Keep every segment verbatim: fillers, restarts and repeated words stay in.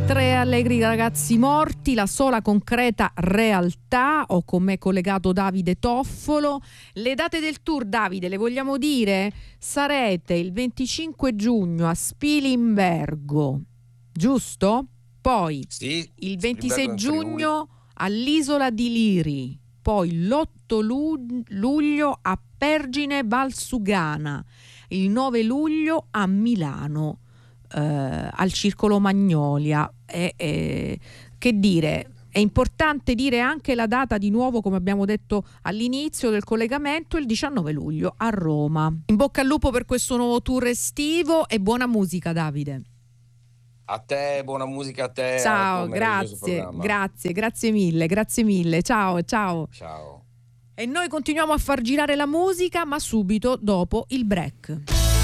Tre allegri ragazzi morti, la sola concreta realtà. Ho con me collegato Davide Toffolo. Le date del tour, Davide, le vogliamo dire? Sarete il venticinque giugno a Spilimbergo, giusto? Poi sì, il ventisei giugno all'Isola di Liri, poi l'otto luglio a Pergine Valsugana, il nove luglio a Milano, eh, al Circolo Magnolia. E, e, che dire, è importante dire anche la data di nuovo, come abbiamo detto all'inizio del collegamento, il diciannove luglio a Roma. In bocca al lupo per questo nuovo tour estivo e buona musica, Davide. A te, buona musica a te. Ciao, grazie, grazie, grazie mille, grazie mille. Ciao, ciao. Ciao. E noi continuiamo a far girare la musica, ma subito dopo il break.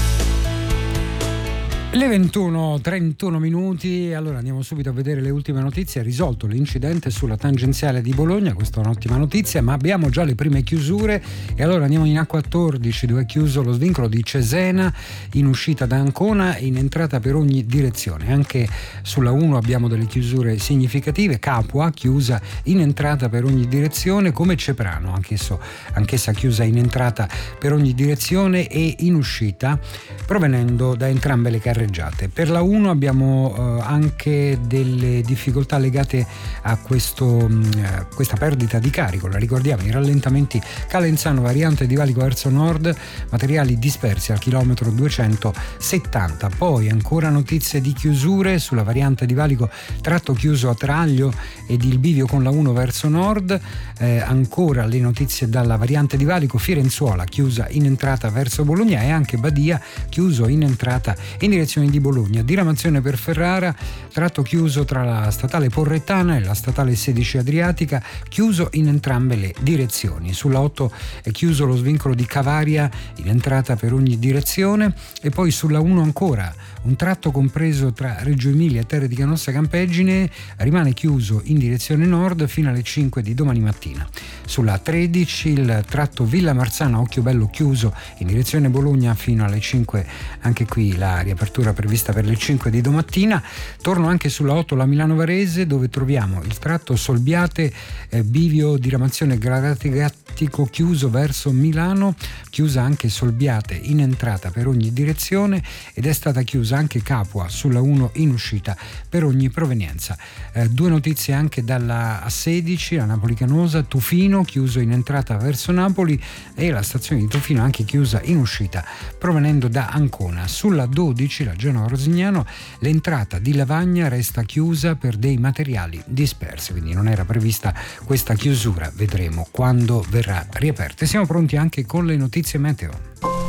Le ventuno e trentuno minuti, allora andiamo subito a vedere le ultime notizie. È risolto l'incidente sulla tangenziale di Bologna, questa è un'ottima notizia, ma abbiamo già le prime chiusure e allora andiamo in A quattordici, dove è chiuso lo svincolo di Cesena in uscita da Ancona, in entrata per ogni direzione. Anche sulla uno abbiamo delle chiusure significative, Capua chiusa in entrata per ogni direzione, come Ceprano, anch'esso, anch'essa chiusa in entrata per ogni direzione e in uscita provenendo da entrambe le carreggiate. Per la uno abbiamo eh, anche delle difficoltà legate a questo, mh, questa perdita di carico. La ricordiamo, i rallentamenti Calenzano variante di Valico verso nord, materiali dispersi al chilometro duecentosettanta. Poi ancora notizie di chiusure sulla variante di Valico, tratto chiuso a Traglio ed il bivio con la uno verso nord. Eh, ancora le notizie dalla variante di Valico, Firenzuola chiusa in entrata verso Bologna e anche Badia chiuso in entrata in direzione di Bologna. Diramazione per Ferrara, tratto chiuso tra la statale Porrettana e la statale sedici Adriatica, chiuso in entrambe le direzioni. Sulla otto è chiuso lo svincolo di Cavaria in entrata per ogni direzione e poi sulla uno ancora un tratto compreso tra Reggio Emilia e Terre di Canossa Campeggine rimane chiuso in direzione nord fino alle cinque di domani mattina. Sulla tredici il tratto Villa Marzana Occhiobello chiuso in direzione Bologna fino alle cinque, anche qui la riapertura prevista per le cinque di domattina. Torno anche sulla otto la Milano Varese, dove troviamo il tratto Solbiate eh, bivio diramazione Gradatico chiuso verso Milano, chiusa anche Solbiate in entrata per ogni direzione ed è stata chiusa anche Capua sulla uno in uscita per ogni provenienza. Eh, due notizie anche dalla A sedici, la Napoli Canosa, Tufino chiuso in entrata verso Napoli e la stazione di Tufino anche chiusa in uscita provenendo da Ancona. Sulla dodici, la Genova Rosignano, l'entrata di Lavagna resta chiusa per dei materiali dispersi, quindi non era prevista questa chiusura, vedremo quando verrà riaperta. Siamo pronti anche con le notizie meteo.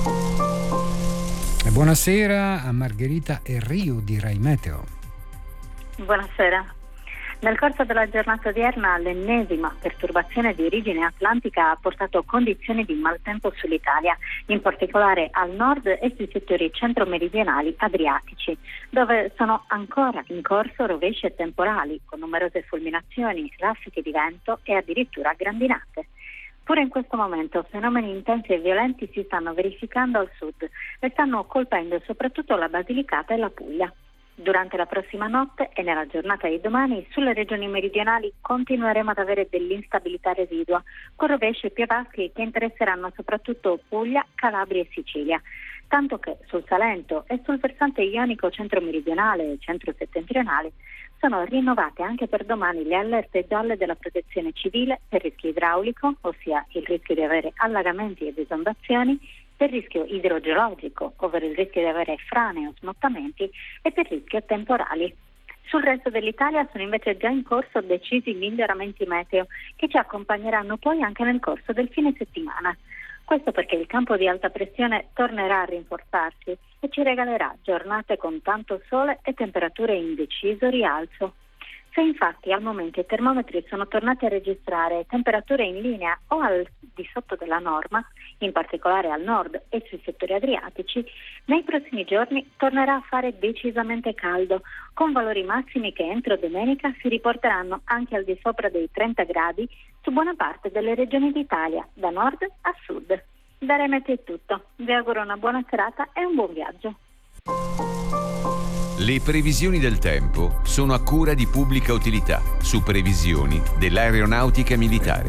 E buonasera a Margherita e Rio di Rai Meteo. Buonasera. Nel corso della giornata odierna l'ennesima perturbazione di origine atlantica ha portato condizioni di maltempo sull'Italia, in particolare al nord e sui settori centro-meridionali adriatici, dove sono ancora in corso rovesci e temporali, con numerose fulminazioni, raffiche di vento e addirittura grandinate. Pure in questo momento fenomeni intensi e violenti si stanno verificando al sud e stanno colpendo soprattutto la Basilicata e la Puglia. Durante la prossima notte e nella giornata di domani sulle regioni meridionali continueremo ad avere dell'instabilità residua, con rovesci e piovaschi che interesseranno soprattutto Puglia, Calabria e Sicilia, tanto che sul Salento e sul versante ionico centro-meridionale e centro-settentrionale sono rinnovate anche per domani le allerte gialle della protezione civile per rischio idraulico, ossia il rischio di avere allagamenti ed esondazioni, per rischio idrogeologico, ovvero il rischio di avere frane o smottamenti, e per rischio temporali. Sul resto dell'Italia sono invece già in corso decisi miglioramenti meteo che ci accompagneranno poi anche nel corso del fine settimana. Questo perché il campo di alta pressione tornerà a rinforzarsi e ci regalerà giornate con tanto sole e temperature in deciso rialzo. Se infatti al momento i termometri sono tornati a registrare temperature in linea o al di sotto della norma, in particolare al nord e sui settori adriatici, nei prossimi giorni tornerà a fare decisamente caldo, con valori massimi che entro domenica si riporteranno anche al di sopra dei trenta gradi su buona parte delle regioni d'Italia, da nord a sud. Da Remete è tutto, vi auguro una buona serata e un buon viaggio. Le previsioni del tempo sono a cura di Pubblica Utilità, su previsioni dell'Aeronautica Militare.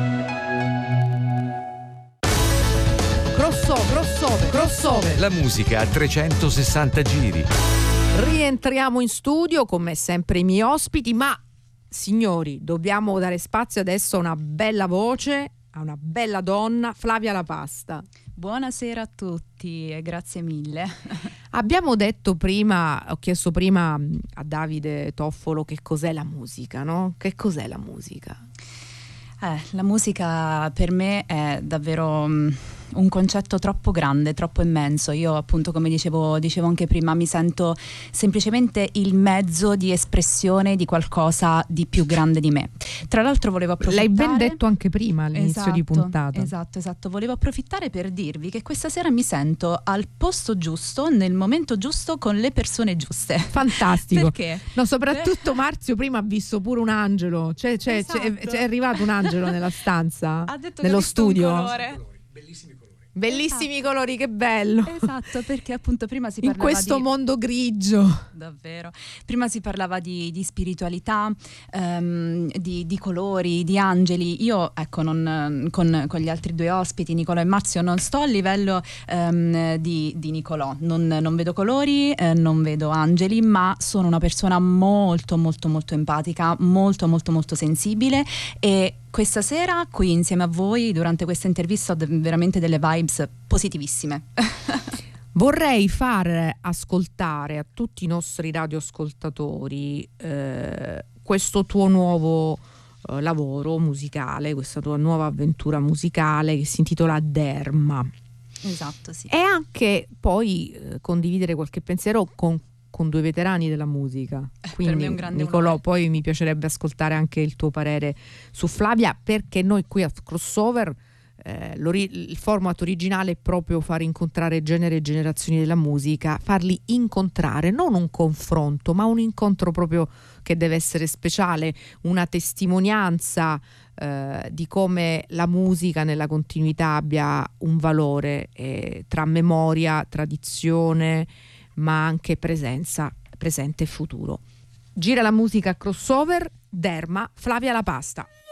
Crossover, crossover, crossover. La musica a trecentosessanta giri. Rientriamo in studio, come sempre i miei ospiti, ma signori, dobbiamo dare spazio adesso a una bella voce, a una bella donna, Flavia La Pasta. Buonasera a tutti e grazie mille. Abbiamo detto prima, ho chiesto prima a Davide Toffolo che cos'è la musica, no? Che cos'è la musica? Eh, la musica per me è davvero um, un concetto troppo grande, troppo immenso. Io appunto, come dicevo, dicevo anche prima, mi sento semplicemente il mezzo di espressione di qualcosa di più grande di me. Tra l'altro volevo approfittare... L'hai ben detto anche prima all'inizio esatto, di puntata. Esatto, esatto. Volevo approfittare per dirvi che questa sera mi sento al posto giusto, nel momento giusto, con le persone giuste. Fantastico. Perché? No, soprattutto Marzio prima ha visto pure un angelo. C'è, c'è, Esatto. c'è, c'è arrivato un angelo nella stanza, Ha detto nello che ha visto un studio. colore. Bellissimi colori. Bellissimi colori, che bello. Esatto, perché appunto prima si In parlava questo di... mondo grigio. Davvero. Prima si parlava di, di spiritualità, ehm, di, di colori, di angeli. Io, ecco, non, con, con gli altri due ospiti, Nicolò e Marzio, non sto a livello ehm, di, di Nicolò. Non, non vedo colori, eh, non vedo angeli, ma sono una persona molto, molto, molto empatica, molto, molto, molto sensibile, e questa sera qui insieme a voi, durante questa intervista, ho de- veramente delle vibes positivissime. Vorrei far ascoltare a tutti i nostri radioascoltatori eh, questo tuo nuovo eh, lavoro musicale, questa tua nuova avventura musicale che si intitola Derma. Esatto, sì. E anche poi eh, condividere qualche pensiero con, con due veterani della musica. Quindi, per me è un grande Nicolò, onore. poi mi piacerebbe ascoltare anche il tuo parere su Flavia, perché noi qui a Crossover Eh, il format originale è proprio far incontrare genere e generazioni della musica, farli incontrare, non un confronto, ma un incontro proprio che deve essere speciale, una testimonianza eh, di come la musica nella continuità abbia un valore eh, tra memoria, tradizione, ma anche presenza, presente e futuro. Gira la musica a Crossover, Derma, Flavia La Pasta.